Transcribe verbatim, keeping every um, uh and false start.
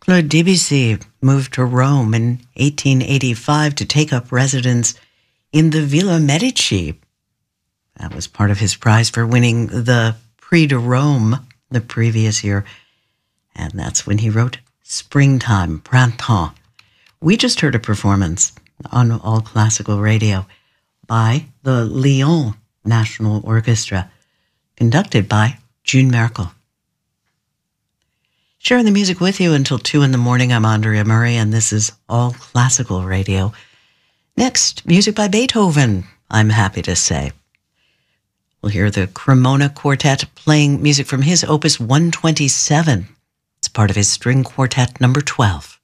Claude Debussy moved to Rome in eighteen eighty-five to take up residence in the Villa Medici. That was part of his prize for winning the Prix de Rome the previous year. And that's when he wrote Springtime, Printemps. We just heard a performance on All Classical Radio by the Lyon National Orchestra, conducted by June Merkel. Sharing the music with you until two in the morning, I'm Andrea Murray, and this is All Classical Radio. Next, music by Beethoven, I'm happy to say. We'll hear the Cremona Quartet playing music from his opus one twenty-seven. It's part of his string quartet number twelve.